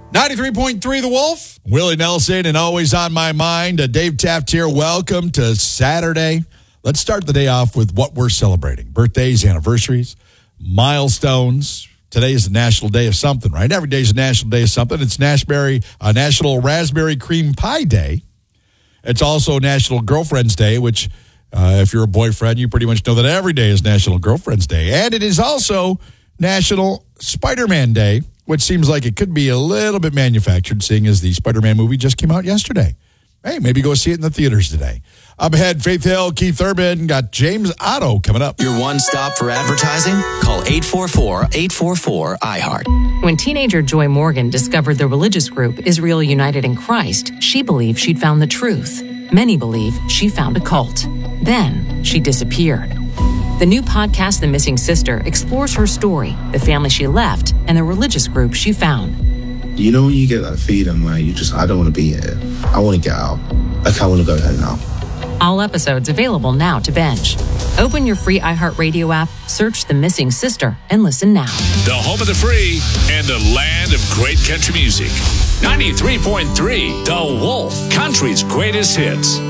93.3 The Wolf. Willie Nelson, and always on my mind, Dave Taft here. Welcome to Saturday. Let's start the day off with what we're celebrating. Birthdays, anniversaries, milestones. Today is the National Day of something, right? Every day is a National Day of something. It's National Raspberry Cream Pie Day. It's also National Girlfriend's Day, which, if you're a boyfriend, you pretty much know that every day is National Girlfriend's Day. And it is also National Spider-Man Day, which seems like it could be a little bit manufactured, seeing as the Spider-Man movie just came out yesterday. Hey, maybe go see it in the theaters today. Up ahead, Faith Hill, Keith Urban, got James Otto coming up. Your one stop for advertising? Call 844-844-IHEART. When teenager Joy Morgan discovered the religious group Israel United in Christ, she believed she'd found the truth. Many believe she found a cult. Then she disappeared. The new podcast, The Missing Sister, explores her story, the family she left, and the religious group she found. You know when you get that feeling where I don't want to be here. I want to get out. I want to go home now. All episodes available now to binge. Open your free iHeartRadio app, search The Missing Sister, and listen now. The home of the free and the land of great country music. 93.3 The Wolf, country's greatest hits.